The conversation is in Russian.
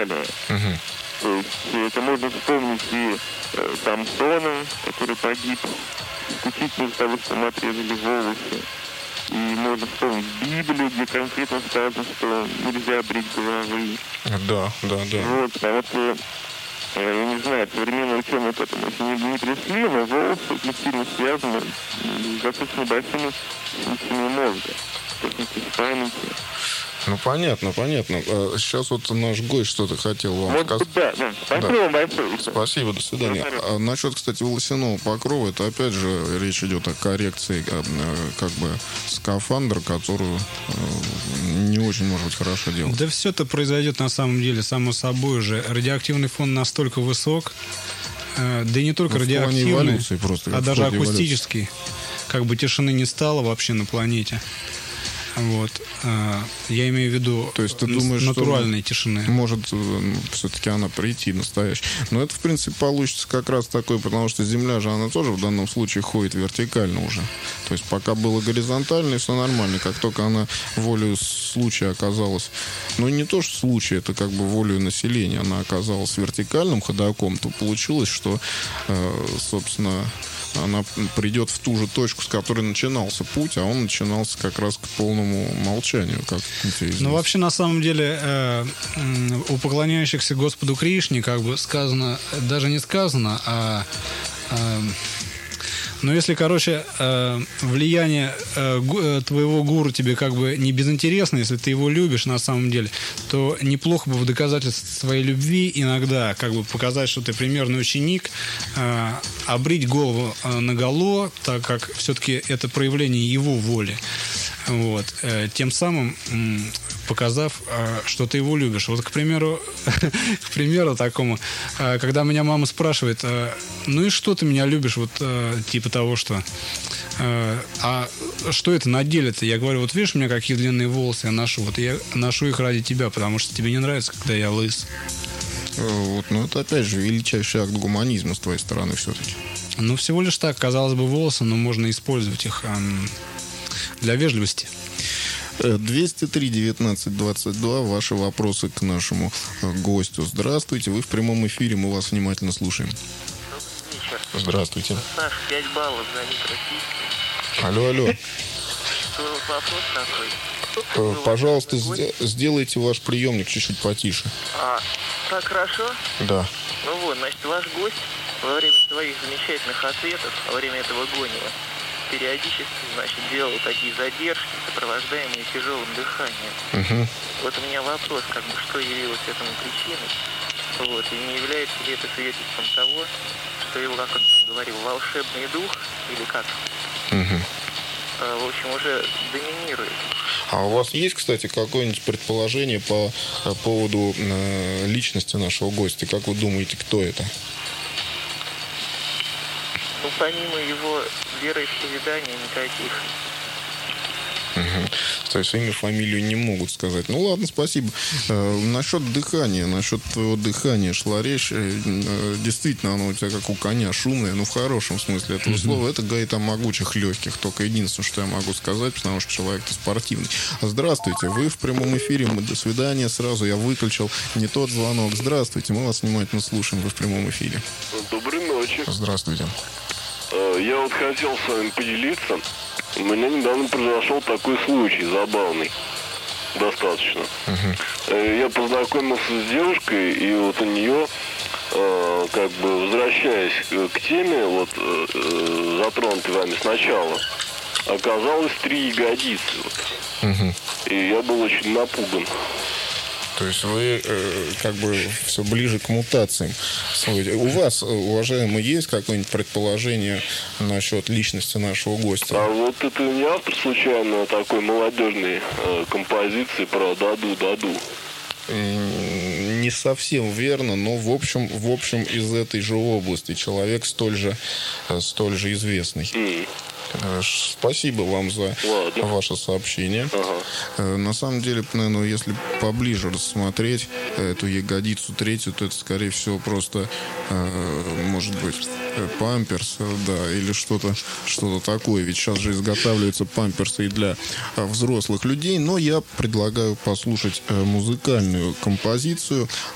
То есть это можно вспомнить и Самсона, который погиб исключительно из-за того, что ему отрезали волосы. И можно вспомнить Библию, где конкретно сказано, что нельзя брить головы. Да. Вот, потому что, я не знаю, современные ученые к этому еще не пришли, но волосы очень сильно связаны с достаточно большими функциями мозга, в частности, с памятью. Ну, понятно. Сейчас вот наш гость что-то хотел вам сказать. Да. Спасибо вам большое. Спасибо, до свидания. Насчет, кстати, волосяного покрова, это опять же речь идет о коррекции как бы скафандра, которую не очень, может быть, хорошо делать. Да все это произойдет на самом деле само собой уже. Радиоактивный фон настолько высок, да и не только радиоактивный, просто, а даже акустический. Как бы тишины не стало вообще на планете. Вот. Я имею в виду, то есть ты думаешь, натуральной тишины. Может все-таки она прийти настоящая. Но это, в принципе, получится как раз такой, потому что Земля же, она тоже в данном случае ходит вертикально уже. То есть пока было горизонтально, и все нормально. Как только она волею случая оказалась, ну не то что случай, это как бы волею населения, она оказалась вертикальным ходоком, то получилось, что, собственно, она придет в ту же точку, с которой начинался путь, а он начинался как раз к полному молчанию, как интересно. Ну, вообще, на самом деле, у поклоняющихся Господу Кришне, как бы сказано, даже не сказано, но если, короче, влияние твоего гуру тебе как бы не безинтересно, если ты его любишь на самом деле, то неплохо бы в доказательство своей любви иногда как бы показать, что ты примерный ученик, обрить голову наголо, так как все-таки это проявление его воли. Вот. Тем самым показав, что ты его любишь. Вот, к примеру такому, когда меня мама спрашивает, ну и что ты меня любишь, вот типа того, что а что это на деле-то? Я говорю, вот видишь, у меня какие длинные волосы я ношу, вот я ношу их ради тебя, потому что тебе не нравится, когда я лыс. Вот, ну это опять же величайший акт гуманизма с твоей стороны все-таки. Ну всего лишь так, казалось бы, волосы, но можно использовать их для вежливости. 203-19-22. Ваши вопросы к нашему гостю. Здравствуйте, вы в прямом эфире, мы вас внимательно слушаем. Здравствуйте. Саш, 5 баллов за микросистем. Алло. Вопрос такой. Пожалуйста, сделайте ваш приемник чуть-чуть потише. Так хорошо? Да. Ну вот, значит, ваш гость во время своих замечательных ответов, во время этого гония, периодически, значит, делал такие задержки, сопровождаемые тяжелым дыханием. Вот у меня вопрос, как бы, что явилось этому причиной, вот, и не является ли это свидетельством того, что его, как он говорил, волшебный дух, или как, в общем, уже доминирует. А у вас есть, кстати, какое-нибудь предположение по поводу личности нашего гостя? Как вы думаете, кто это? Ну, помимо его вероисповедания, никаких. То есть имя, фамилию не могут сказать. Ну ладно, спасибо. Насчет твоего дыхания шла речь. Действительно, оно у тебя как у коня шумное, но в хорошем смысле этого слова. Это говорит о могучих легких. Только единственное, что я могу сказать, потому что человек-то спортивный. Здравствуйте, вы в прямом эфире. До свидания сразу. Я выключил не тот звонок. Здравствуйте, мы вас внимательно слушаем. Вы в прямом эфире. Доброй ночи. Здравствуйте. Я вот хотел с вами поделиться. У меня недавно произошел такой случай забавный. Достаточно. Я познакомился с девушкой, и вот у нее, как бы возвращаясь к теме, вот затронутой вами сначала, оказалось 3 ягодицы. Вот. И я был очень напуган. То есть вы как бы все ближе к мутациям. У вас, уважаемый, есть какое-нибудь предположение насчет личности нашего гостя? А вот это не автор случайно такой молодежной композиции про «Даду». Не совсем верно, но в общем из этой же области. Человек столь же известный. Спасибо вам за ваше сообщение. На самом деле, наверное, если поближе рассмотреть эту ягодицу третью, то это, скорее всего, просто может быть памперс, да, или что-то такое. Ведь сейчас же изготавливаются памперсы и для взрослых людей. Но я предлагаю послушать музыкальную композицию